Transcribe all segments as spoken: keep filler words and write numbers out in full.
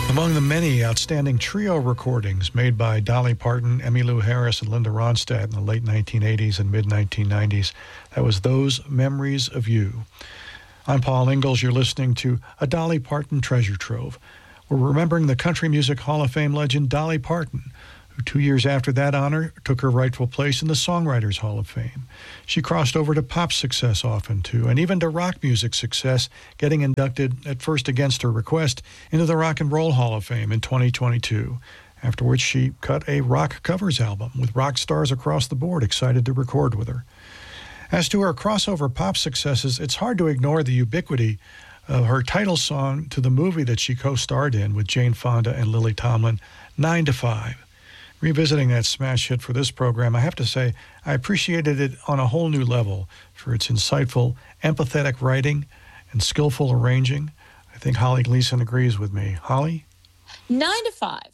Among the many outstanding trio recordings made by Dolly Parton, Emmylou Harris, and Linda Ronstadt in the late nineteen eighties and mid nineteen nineties, that was Those Memories of You. I'm Paul Ingalls. You're listening to A Dolly Parton Treasure Trove. We're remembering the Country Music Hall of Fame legend Dolly Parton, who two years after that honor took her rightful place in the Songwriters Hall of Fame. She crossed over to pop success often, too, and even to rock music success, getting inducted, at first against her request, into the Rock and Roll Hall of Fame in twenty twenty-two. After which she cut a rock covers album with rock stars across the board excited to record with her. As to her crossover pop successes, it's hard to ignore the ubiquity of her title song to the movie that she co-starred in with Jane Fonda and Lily Tomlin, nine to five. Revisiting that smash hit for this program, I have to say I appreciated it on a whole new level for its insightful, empathetic writing and skillful arranging. I think Holly Gleason agrees with me. Holly? Nine to five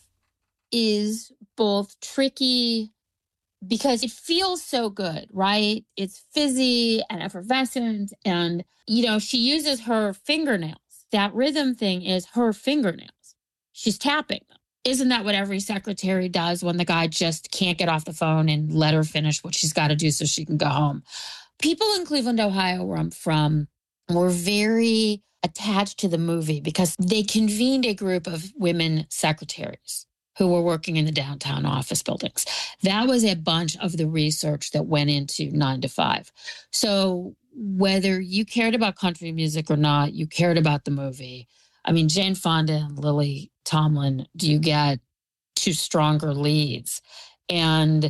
is both tricky because it feels so good, right? It's fizzy and effervescent. And, you know, she uses her fingernails. That rhythm thing is her fingernails. She's tapping them. Isn't that what every secretary does when the guy just can't get off the phone and let her finish what she's got to do so she can go home? People in Cleveland, Ohio, where I'm from, were very attached to the movie because they convened a group of women secretaries who were working in the downtown office buildings. That was a bunch of the research that went into nine to five. So whether you cared about country music or not, you cared about the movie. I mean, Jane Fonda and Lily Tomlin, do you get two stronger leads? And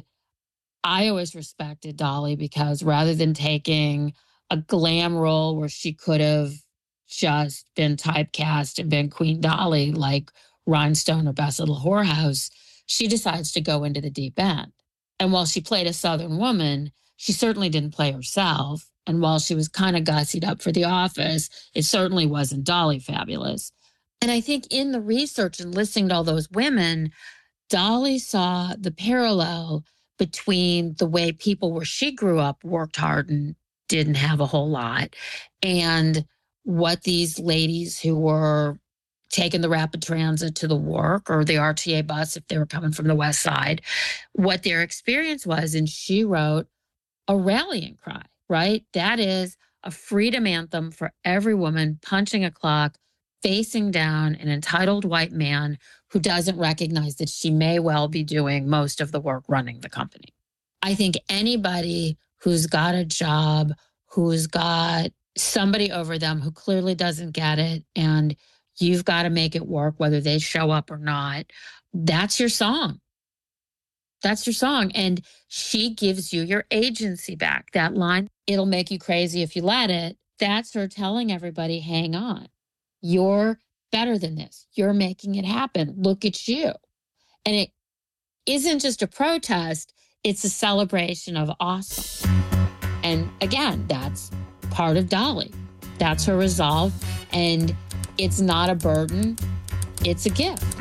I always respected Dolly because rather than taking a glam role where she could have just been typecast and been Queen Dolly like Rhinestone or Best Little Whorehouse, she decides to go into the deep end. And while she played a Southern woman, she certainly didn't play herself. And while she was kind of gussied up for The Office, it certainly wasn't Dolly fabulous. And I think in the research and listening to all those women, Dolly saw the parallel between the way people where she grew up worked hard and didn't have a whole lot, and what these ladies who were taking the rapid transit to the work or the R T A bus if they were coming from the West Side, what their experience was. And she wrote a rallying cry, right? That is a freedom anthem for every woman punching a clock, facing down an entitled white man who doesn't recognize that she may well be doing most of the work running the company. I think anybody who's got a job, who's got somebody over them who clearly doesn't get it, and you've got to make it work whether they show up or not, that's your song. That's your song. And she gives you your agency back. That line, "It'll make you crazy if you let it," that's her telling everybody, hang on. You're better than this. You're making it happen. Look at you. And it isn't just a protest. It's a celebration of awesome. And again, that's part of Dolly. That's her resolve. And it's not a burden. It's a gift.